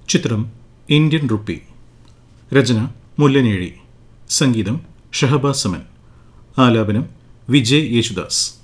ചിത്രം Indian rupee. രചന മുല്ലനേഴി. സംഗീതം ഷഹബാസ് സമൻ. ആലാപനം വിജയ് യേശുദാസ്.